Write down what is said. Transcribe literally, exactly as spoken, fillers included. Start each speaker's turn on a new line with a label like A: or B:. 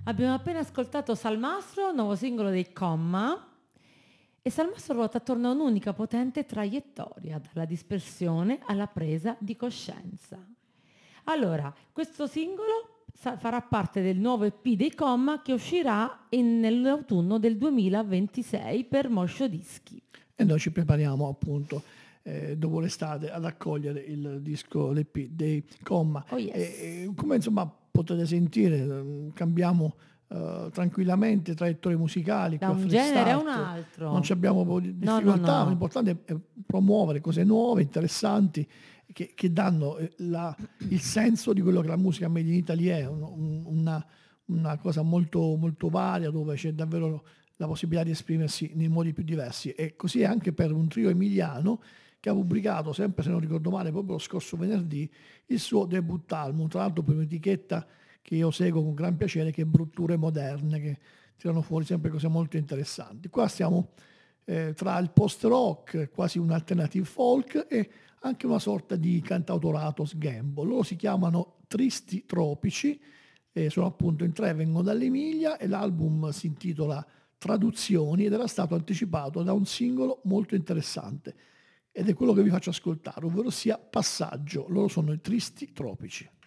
A: Abbiamo appena ascoltato Salmastro, nuovo singolo dei Comma, e Salmastro ruota attorno a un'unica potente traiettoria, dalla dispersione alla presa di coscienza. Allora, questo singolo sa- farà parte del nuovo E P dei Comma che uscirà in- nell'autunno del duemilaventisei per Moscio Dischi.
B: E noi ci prepariamo appunto eh, dopo l'estate ad accogliere il disco, l'E P dei Comma.
A: Oh
B: E,
A: yes.
B: e come insomma potete sentire, eh, cambiamo eh, tranquillamente traiettorie musicali
A: Da
B: qui a
A: un genere a un
B: Freestart, non ci
A: altro.
B: abbiamo po- di-
A: No, no,
B: difficoltà,
A: no.
B: l'importante è promuovere cose nuove, interessanti, che, che danno eh, la- il senso di quello che la musica made in Italy è, un- un- una, una cosa molto, molto varia, dove c'è davvero la possibilità di esprimersi nei modi più diversi. E così è anche per un trio emiliano che ha pubblicato, sempre se non ricordo male, proprio lo scorso venerdì, il suo debut album, tra l'altro per un'etichetta che io seguo con gran piacere, che è Brutture Moderne, che tirano fuori sempre cose molto interessanti. Qua stiamo eh, tra il post-rock, quasi un alternative folk, e anche una sorta di cantautorato sgambo. Loro si chiamano Tristi Tropici, e sono appunto in tre, vengono dall'Emilia, e l'album si intitola Traduzioni ed era stato anticipato da un singolo molto interessante, ed è quello che vi faccio ascoltare, ovvero sia Passaggio. Loro sono i Tristi Tropici.